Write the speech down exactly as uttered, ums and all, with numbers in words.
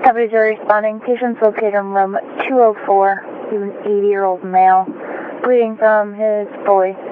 Deputies are responding. Patients located in room two oh four. He's an eighty-year-old male, bleeding from his belly.